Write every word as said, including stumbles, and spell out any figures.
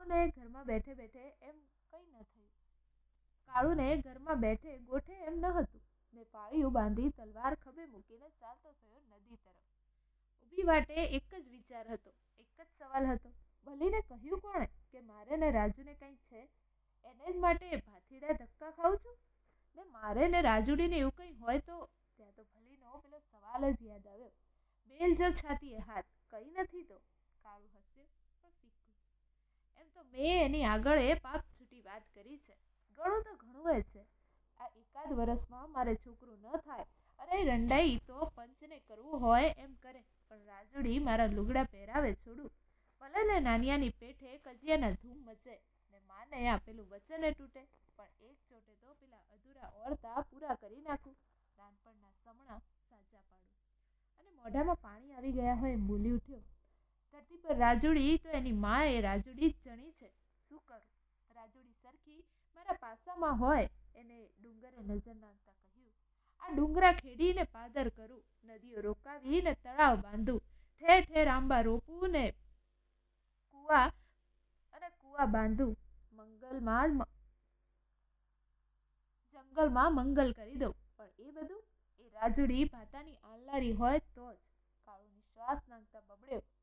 કાળુને ઘરમાં બેઠે બેઠે એમ કંઈ ન થયું. કાળુને ઘરમાં બેઠે ગોઠે એમ ન હતું ને પાળિયું બાંધી તલવાર ખભે મૂકીને ચાલતો થયો નદી તરફ. ઊભી વાટે એક જ વિચાર હતો, એક જ સવાલ હતો. ભલીને કહ્યું કોણે કે મારે ને રાજુને કંઈક છે? એને જ માટે ભાથીડા ધક્કા ખાઉં છું ને મારે ને રાજુડીને એવું કંઈ હોય તો? ત્યાં તો ભલીનો પેલો સવાલ જ યાદ આવ્યો. બેલ જો છાતીએ હાથ, કંઈ નથી તો? કાળું હસ્યું પણ ફીક્કું. એમ તો મેં એની આગળ એ પાપ છૂટી વાત કરી છે. ઘણું તો ઘણું એ છે. આ એકાદ વર્ષમાં મારે છોકરું ન થાય. અરે રંડાઈ તો પંચને કરવું હોય એમ કરે, પણ રાજુડી મારા લુગડા પહેરાવે છોડું. ભલે ને નાનિયાની પેઠે કજિયાના ધૂમ મચે ને માને આપેલું વચને તૂટે, પણ એક ચોટે તો પેલા અધૂરા ઓરતા પૂરા કરી નાખું. નાનપણના સમણા સાચા પાડું. અને મોઢામાં પાણી આવી ગયા હોય એમ બોલી ઉઠ્યો. ધરતી પર રાજુડી તો એની મા એ રાજુડી જ જણી છે. શું કરું? રાજુડી સરખી મારા પાસામાં હોય એને ડુંગરે નજર નાખતા કહ્યું. આ ડુંગરા ખેડીને પાદર કરું, નદીઓ રોકાવી ને તળાવ બાંધું, ઠેર ઠેર આંબા રોપું ને કુવા અને કુવા બાંધું, મંગલમાં જંગલમાં મંગલ કરી દઉં. પણ એ બધું એ રાજુડી ભાતાની આલનારી હોય તો જ. કાળુની શ્વાસ નાખતા બબડ્યો.